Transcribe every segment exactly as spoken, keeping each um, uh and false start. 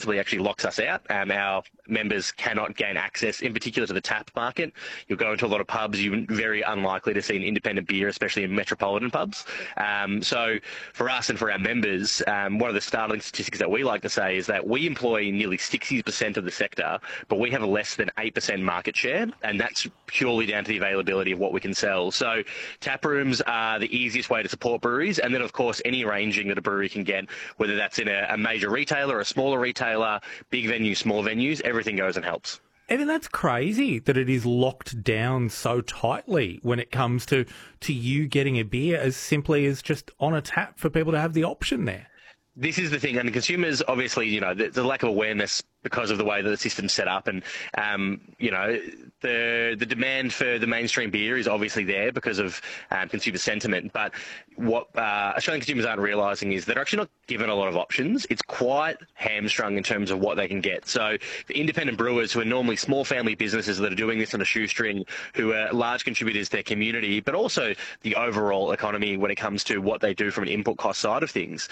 effectively actually locks us out. Um, our members cannot gain access, in particular to the tap market. You'll go into a lot of pubs, you're very unlikely to see an independent beer, especially in metropolitan pubs. Um, so for us and for our members, um, one of the startling statistics that we like to say is that we employ nearly sixty percent of the sector, but we have a less than eight percent market share, and that's purely down to the availability of what we can sell. So tap rooms are the easiest way to support breweries, and then of course any ranging that a brewery can get, whether that's in a, a major retailer, a smaller retailer, big venues, small venues, everything goes and helps. Evan, that's crazy that it is locked down so tightly when it comes to, to you getting a beer as simply as just on a tap for people to have the option there. This is the thing, and consumers, obviously, you know, the, the lack of awareness because of the way that the system's set up, and um, you know, the the demand for the mainstream beer is obviously there because of um, consumer sentiment. But what uh, Australian consumers aren't realising is they're actually not given a lot of options. It's quite hamstrung in terms of what they can get. So the independent brewers, who are normally small family businesses that are doing this on a shoestring, who are large contributors to their community, but also the overall economy when it comes to what they do from an input cost side of things,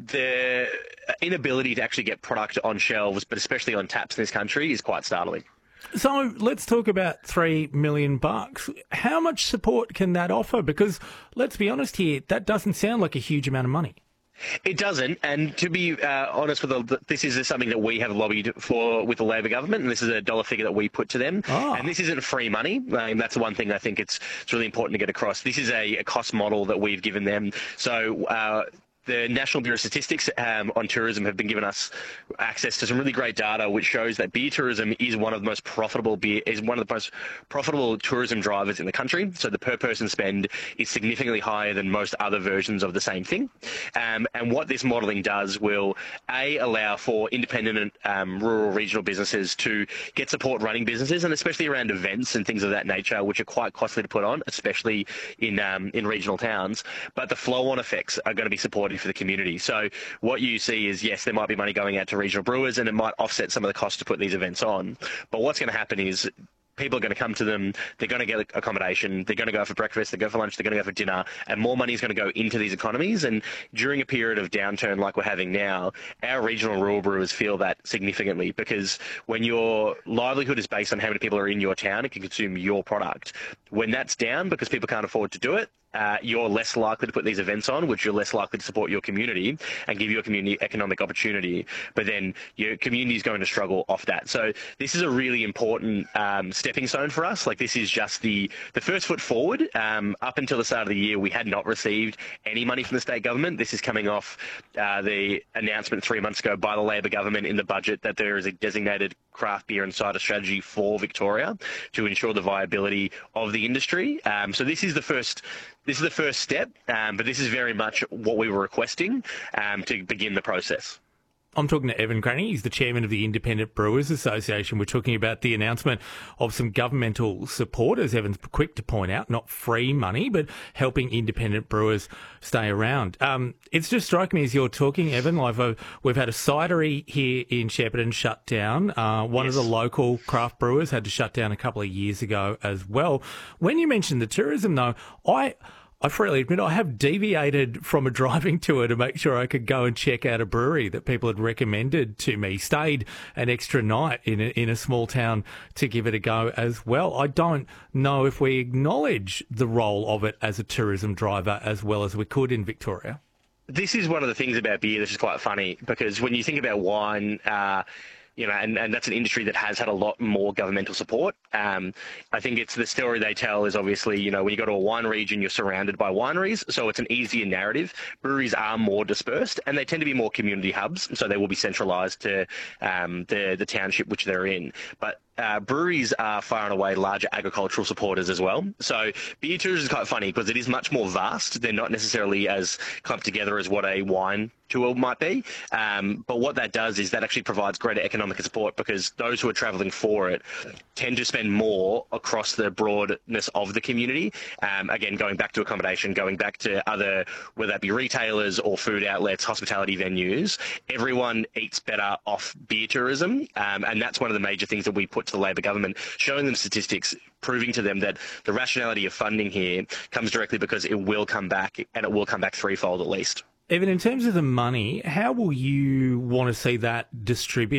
the inability to actually get product on shelves, but especially on taps in this country, is quite startling. So let's talk about three million bucks. How much support can that offer? Because let's be honest here, that doesn't sound like a huge amount of money. It doesn't, and to be uh, honest with the, this is something that we have lobbied for with the Labor government, and this is a dollar figure that we put to them. Oh. And this isn't free money. I mean, that's the one thing I think it's, it's really important to get across. This is a, a cost model that we've given them. So uh, the National Bureau of Statistics um, on tourism have been giving us access to some really great data, which shows that beer tourism is one of the most profitable beer is one of the most profitable tourism drivers in the country. So the per person spend is significantly higher than most other versions of the same thing. Um, and what this modelling does will a allow for independent um, rural regional businesses to get support running businesses, and especially around events and things of that nature, which are quite costly to put on, especially in um, in regional towns. But the flow-on effects are going to be supported for the community. So what you see is, yes, there might be money going out to regional brewers, and it might offset some of the costs to put these events on. But what's going to happen is people are going to come to them, they're going to get accommodation, they're going to go for breakfast, they go for lunch, they're going to go for dinner, and more money is going to go into these economies. And during a period of downturn like we're having now, our regional rural brewers feel that significantly, because when your livelihood is based on how many people are in your town and can consume your product, when that's down because people can't afford to do it, Uh, you're less likely to put these events on, which you're less likely to support your community and give your community economic opportunity. But then your community is going to struggle off that. So this is a really important um, stepping stone for us. Like, this is just the, the first foot forward. Um, up until the start of the year, we had not received any money from the state government. This is coming off uh, the announcement three months ago by the Labor government in the budget that there is a designated craft beer and cider strategy for Victoria to ensure the viability of the industry. Um, so this is the first This is the first step, um, but this is very much what we were requesting um, to begin the process. I'm talking to Evan Cranny. He's the chairman of the Independent Brewers Association. We're talking about the announcement of some governmental support, as Evan's quick to point out, not free money, but helping independent brewers stay around. Um, it's just striking me as you're talking, Evan, like uh, we've had a cidery here in Shepparton shut down. Uh, one yes. of the local craft brewers had to shut down a couple of years ago as well. When you mentioned the tourism, though, I... I freely admit I have deviated from a driving tour to make sure I could go and check out a brewery that people had recommended to me. Stayed an extra night in a, in a small town to give it a go as well. I don't know if we acknowledge the role of it as a tourism driver as well as we could in Victoria. This is one of the things about beer that's just quite funny, because when you think about wine, uh, you know, and, and that's an industry that has had a lot more governmental support. Um, I think it's the story they tell is obviously, you know, when you go to a wine region, you're surrounded by wineries, so it's an easier narrative. Breweries are more dispersed, and they tend to be more community hubs, so they will be centralised to um, the the township which they're in. But Uh, breweries are far and away larger agricultural supporters as well. So beer tourism is quite funny because it is much more vast. They're not necessarily as clumped together as what a wine tour might be. Um, but what that does is that actually provides greater economic support, because those who are travelling for it tend to spend more across the broadness of the community. Um, again, going back to accommodation, going back to other, whether that be retailers or food outlets, hospitality venues, everyone eats better off beer tourism. Um, and that's one of the major things that we put to the Labor government, showing them statistics, proving to them that the rationality of funding here comes directly because it will come back, and it will come back threefold at least. Evan, in terms of the money, how will you want to see that distributed?